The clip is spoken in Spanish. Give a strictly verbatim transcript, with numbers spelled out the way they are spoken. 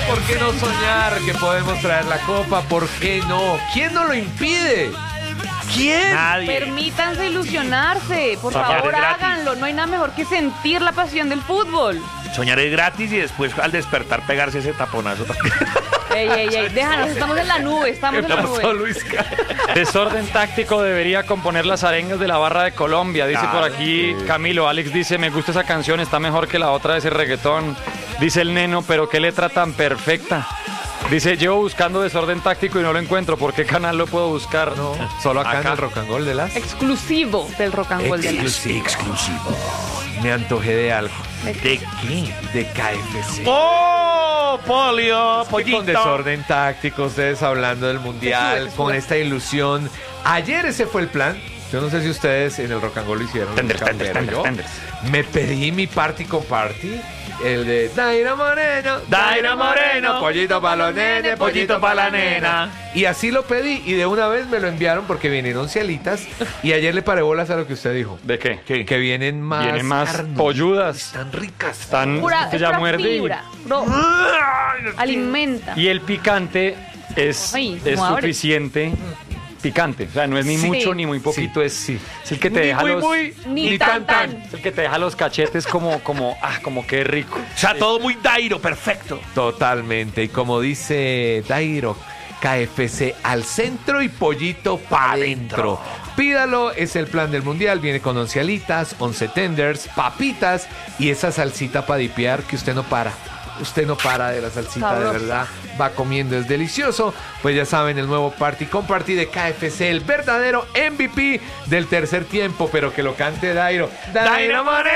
¿Por qué no soñar que podemos traer la copa? ¿Por qué no? ¿Quién no lo impide? ¿Quién? Nadie. Permítanse ilusionarse, por Soñar favor es gratis. háganlo. No hay nada mejor que sentir la pasión del fútbol. Soñar es gratis y después al despertar pegarse ese taponazo. Ey, ey, ey, déjanos, estamos en la nube, estamos ¿Qué en la pasó, nube. Luisca? Desorden táctico debería componer las arengas de la barra de Colombia. Dice Claro, por aquí sí. Camilo. Alex dice, me gusta esa canción, está mejor que la otra de ese reggaetón. Dice el Neno, pero qué letra tan perfecta. Dice, llevo buscando desorden táctico y no lo encuentro. ¿Por qué canal lo puedo buscar? No, solo acá, Acá. en el Rock and Roll de las. Exclusivo del Rock and Roll de la... Exclusivo. Exclusivo. Me antojé de algo. ¿De qué? De K F C. ¡Oh! Polio, Y pollito. con desorden táctico, ustedes hablando del Te mundial, sube, te con sube. esta ilusión. Ayer ese fue el plan. Yo no sé si ustedes en el Rock and Roll lo hicieron. Tenders, Luisca, tenders, pero tenders, yo tenders. me pedí mi party con party. El de Daira Moreno, Daira Moreno, pollito pa' los nenes, pollito pa' la nena. nena. Y así lo pedí y de una vez me lo enviaron porque vinieron cielitas. Y ayer le paré bolas a lo que usted dijo. ¿De qué? Que vienen más, Vienen más carnudas, polludas. Están ricas. Están Pura, que es ya pura muerde y- fibra, bro. Alimenta. Y el picante es, Ay, es ¿cómo abre? suficiente. Picante, o sea, no es ni Sí. mucho ni muy poquito, es, sí. es el que te Ni deja muy, los, muy, Ni ni tan, tan, tan. tan. es el que te deja los cachetes como, como, ah, como que rico. O sea, todo muy Dairo, perfecto. Totalmente. Y como dice Dairo, K F C al centro y pollito pa' dentro. Pídalo, es el plan del mundial. Viene con once alitas, once tenders, papitas y esa salsita para dipear que usted no para. Usted no para de la salsita, Sabroso. de verdad. Va comiendo, es delicioso. Pues ya saben, el nuevo Party con Party de K F C, el verdadero M V P del tercer tiempo, pero que lo cante Dairo. Dairo Moreno.